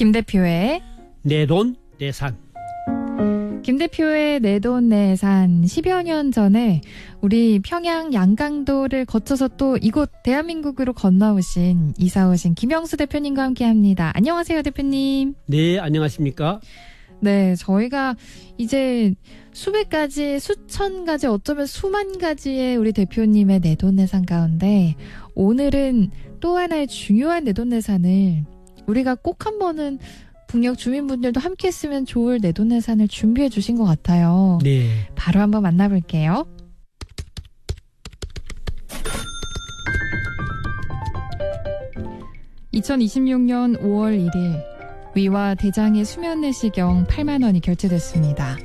김 대표의 내 돈, 내 산. 김 대표의 내 돈 내 산 10여 년 전에 우리 평양 양강도를 거쳐서 또 이곳 대한민국으로 건너오신 이사 오신 김영수 대표님과 함께합니다. 안녕하세요, 대표님. 네, 안녕하십니까? 네, 저희가 이제 수백 가지, 수천 가지, 어쩌면 수만 가지의 우리 대표님의 내 돈 내 산 가운데 오늘은 또 하나의 중요한 내 돈 내 산을 우리가 꼭 한 번은 북녘 주민분들도 함께 했으면 좋을 내 돈 내 산을 준비해 주신 것 같아요. 네. 바로 한번 만나볼게요. (2026년 5월 1일) 위와 대장의 수면 내시경 8만 원이 결제됐습니다.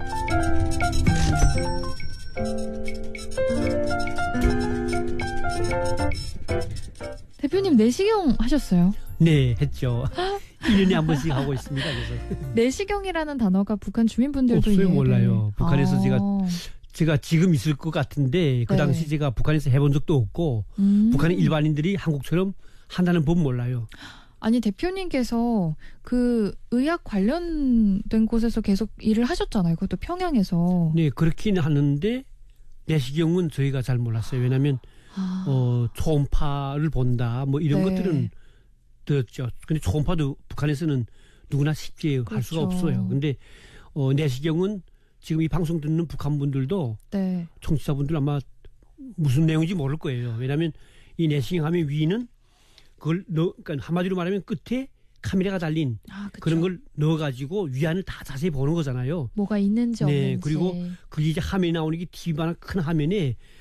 대표님 내시경 하셨어요? 네, 했죠. 1년에 한 번씩 하고 있습니다. 그래서. 내시경이라는 단어가 북한 주민분들도 없어요, 이해를... 몰라요. 북한에서 아. 제가 지금 있을 것 같은데 그 네. 당시 제가 북한에서 해본 적도 없고 북한의 일반인들이 한국처럼 한다는 법 몰라요. 아니 대표님께서 그 의학 관련된 곳에서 계속 일을 하셨잖아요. 그것도 평양에서. 네, 그렇긴 하는데 내시경은 저희가 잘 몰랐어요. 왜냐하면 초음파를 본다 뭐 이런 네. 것들은 들었죠. 근데 초음파도 북한에서는 누구나 쉽게 할 수가 그렇죠. 없어요. 근데 내시경은 지금 이 방송 듣는 북한 분들도 네. 청취자분들 아마 무슨 내용인지 모를 거예요. 왜냐하면 이 내시경 하면 위는 그걸 그러니까 한마디로 말하면 끝에 카메라가 달린 그쵸. 그런 걸 넣어가지고 위안을 다 자세히 보는 거잖아요. 뭐가 있는지 네, 없는지. 그리고 그게 이제 화면이 나오는 게 TV만한 큰 화면에